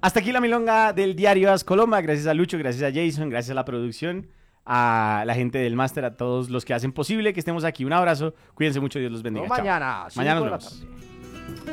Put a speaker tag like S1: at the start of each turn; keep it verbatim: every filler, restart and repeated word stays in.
S1: Hasta aquí la milonga del diario As Coloma. Gracias a Lucho, gracias a Jason, gracias a la producción, a la gente del máster, a todos los que hacen posible que estemos aquí. Un abrazo, cuídense mucho, Dios los bendiga.
S2: No,
S1: Chao.
S2: mañana,
S1: Mañana
S2: cinco
S1: nos
S2: de la
S1: vemos.
S2: tarde.